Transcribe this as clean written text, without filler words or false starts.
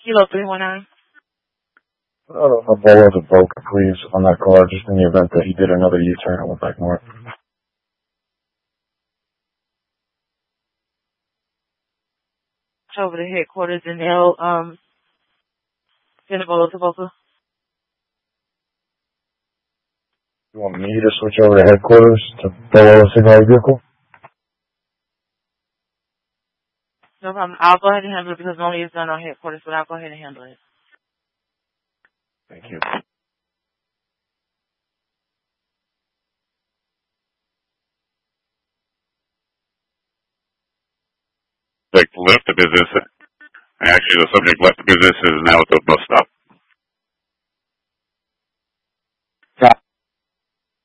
Kilo 319. A Bolo to Boca, please, on that car, just in the event that he did another U-turn and went back north. Over the headquarters in El, in Bolo to Boca. You want me to switch over to headquarters to Bolo Signal vehicle? No problem. I'll go ahead and handle it because normally it's done on headquarters, but I'll go ahead and handle it. Thank you. Left the business. Actually, the subject left the business and is now at the bus stop.